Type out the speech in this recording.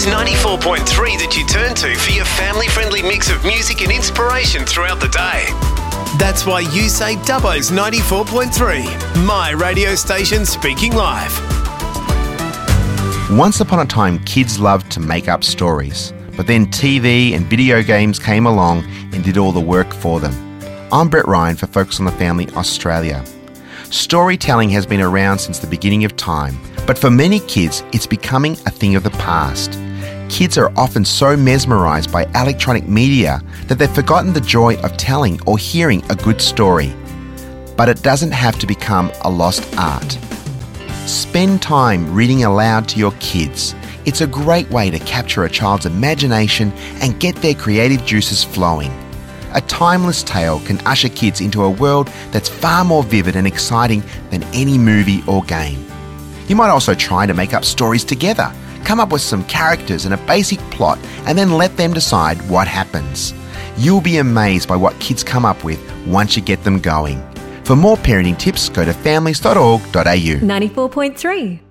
It's 94.3 that you turn to for your family-friendly mix of music and inspiration throughout the day. That's why you say Dubbo's 94.3, my radio station speaking live. Once upon a time, kids loved to make up stories, but then TV and video games came along and did all the work for them. I'm Brett Ryan for Focus on the Family Australia. Storytelling has been around since the beginning of time, but for many kids, it's becoming a thing of the past. Kids are often so mesmerised by electronic media that they've forgotten the joy of telling or hearing a good story. But it doesn't have to become a lost art. Spend time reading aloud to your kids. It's a great way to capture a child's imagination and get their creative juices flowing. A timeless tale can usher kids into a world that's far more vivid and exciting than any movie or game. You might also try to make up stories together. Come up with some characters and a basic plot and then let them decide what happens. You'll be amazed by what kids come up with once you get them going. For more parenting tips, go to families.org.au. 94.3